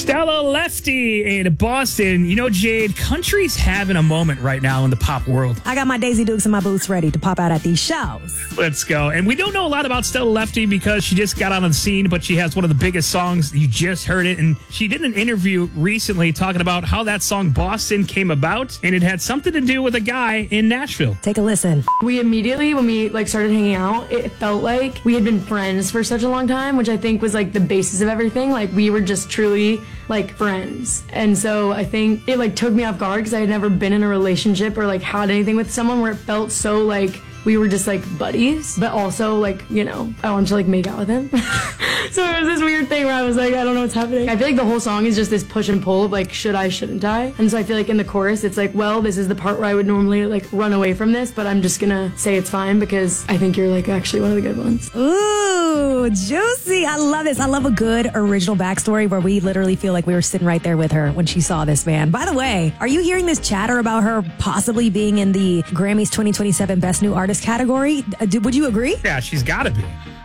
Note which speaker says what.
Speaker 1: Stella Lefty in Boston. You know, Jade, country's having a moment right now in the pop world.
Speaker 2: I got my Daisy Dukes and my boots ready to pop out at these shows.
Speaker 1: Let's go. And we don't know a lot about Stella Lefty because she just got on the scene, but she has one of the biggest songs. You just heard it. And she did an interview recently talking about how that song Boston came about, and it had something to do with a guy in Nashville.
Speaker 2: Take a listen.
Speaker 3: We immediately, when we started hanging out, it felt like we had been friends for such a long time, which I think was like the basis of everything. Like we were just truly like friends. And so I think it like took me off guard because I had never been in a relationship or like had anything with someone where it felt so like we were just like buddies, but also like, you know, I wanted to like make out with him. So it was this weird thing where I was like, I don't know what's happening. I feel like the whole song is just this push and pull of like, should I, shouldn't I? And so I feel like in the chorus, it's like, well, this is the part where I would normally like run away from this, but I'm just gonna say it's fine because I think you're like actually one of the good ones.
Speaker 2: Ooh, juicy. I love this. I love a good original backstory where we literally feel like we were sitting right there with her when she saw this, man. By the way, are you hearing this chatter about her possibly being in the Grammys 2027 Best New Artist category? Would you agree?
Speaker 1: Yeah, she's got to be.